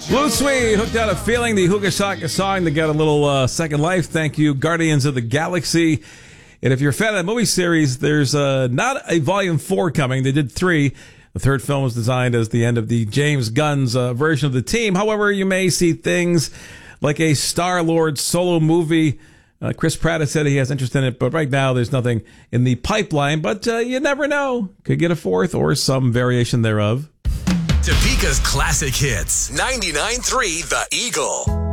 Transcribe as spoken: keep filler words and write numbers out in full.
Blue Suede hooked out a feeling, the Hookah Shaka song that got a little uh, second life. Thank you, Guardians of the Galaxy. And if you're a fan of the movie series, there's uh, not a volume four coming. They did three. The third film was designed as the end of the James Gunn's uh, version of the team. However, you may see things like a Star-Lord solo movie. Uh, Chris Pratt has said he has interest in it, but right now there's nothing in the pipeline. But uh, you never know. Could get a fourth or some variation thereof. Topeka's classic hits. ninety-nine point three The Eagle.